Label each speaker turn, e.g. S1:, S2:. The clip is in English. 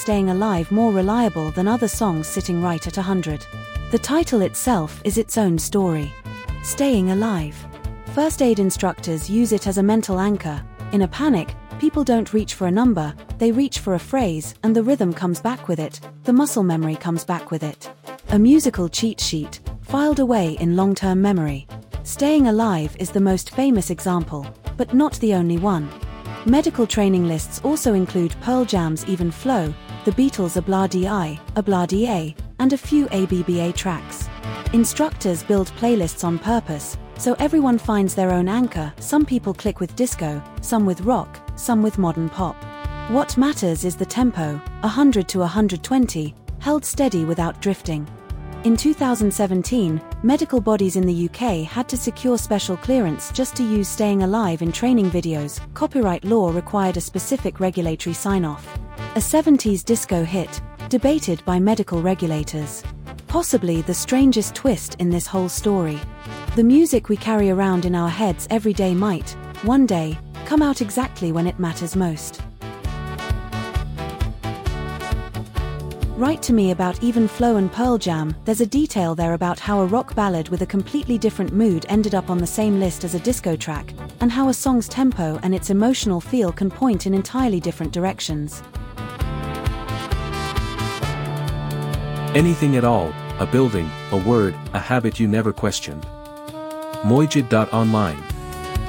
S1: Staying Alive more reliable than other songs sitting right at 100? The title itself is its own story. Staying Alive. First aid instructors use it as a mental anchor. In a panic, people don't reach for a number, they reach for a phrase, and the rhythm comes back with it, the muscle memory comes back with it. A musical cheat sheet, filed away in long-term memory. Staying Alive is the most famous example, but not the only one. Medical training lists also include Pearl Jam's Even Flow, the Beatles' Obla-Di, Obla-Di, and a few ABBA tracks. Instructors build playlists on purpose, so everyone finds their own anchor. Some people click with disco, some with rock, some with modern pop. What matters is the tempo, 100 to 120, held steady without drifting. In 2017, medical bodies in the UK had to secure special clearance just to use Staying Alive in training videos. Copyright law required a specific regulatory sign-off. A 70s disco hit, debated by medical regulators. Possibly the strangest twist in this whole story. The music we carry around in our heads every day might, one day, come out exactly when it matters most. Write to me about Even Flow and Pearl Jam. There's a detail there about how a rock ballad with a completely different mood ended up on the same list as a disco track, and how a song's tempo and its emotional feel can point in entirely different directions.
S2: Anything at all, a building, a word, a habit you never questioned. Mojid.online